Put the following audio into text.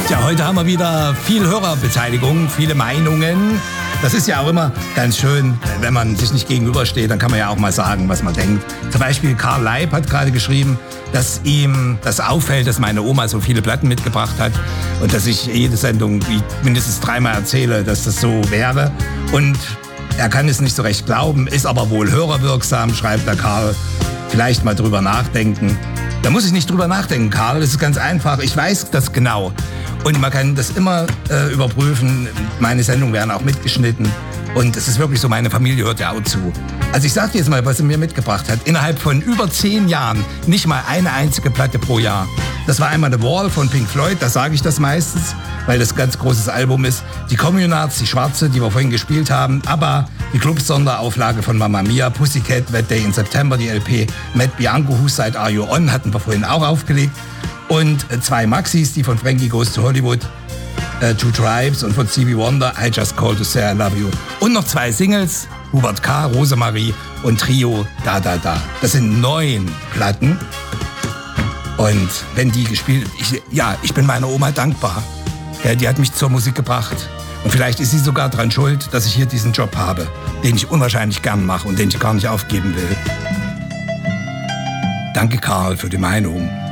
Tja, heute haben wir wieder viel Hörerbeteiligung, viele Meinungen. Das ist ja auch immer ganz schön, wenn man sich nicht gegenübersteht, dann kann man ja auch mal sagen, was man denkt. Zum Beispiel Karl Leib hat gerade geschrieben, dass ihm das auffällt, dass meine Oma so viele Platten mitgebracht hat und dass ich jede Sendung mindestens 3-mal erzähle, dass das so wäre. Und er kann es nicht so recht glauben, ist aber wohl hörerwirksam, schreibt der Karl. Vielleicht mal drüber nachdenken. Da muss ich nicht drüber nachdenken, Karl, das ist ganz einfach. Ich weiß das genau. Und man kann das immer überprüfen. Meine Sendungen werden auch mitgeschnitten. Und es ist wirklich so, meine Familie hört ja auch zu. Also ich sag dir jetzt mal, was sie mir mitgebracht hat. Innerhalb von über 10 Jahren nicht mal eine einzige Platte pro Jahr. Das war einmal The Wall von Pink Floyd, da sage ich das meistens, weil das ein ganz großes Album ist. Die Communards, die schwarze, die wir vorhin gespielt haben. ABBA, die Club-Sonderauflage von Mamma Mia, Pussycat, That Day in September, die LP Matt Bianco, Whose Side Are You On, hatten wir vorhin auch aufgelegt. Und 2 Maxis, die von Frankie Goes to Hollywood, Two Tribes und von Stevie Wonder, I Just Called to Say I Love You. Und noch 2 Singles, Hubert K., Rosemarie und Trio, Da Da Da. Das sind 9 Platten. Und wenn die gespielt, ich bin meiner Oma dankbar. Ja, die hat mich zur Musik gebracht. Und vielleicht ist sie sogar daran schuld, dass ich hier diesen Job habe, den ich unwahrscheinlich gern mache und den ich gar nicht aufgeben will. Danke, Karl, für die Meinung.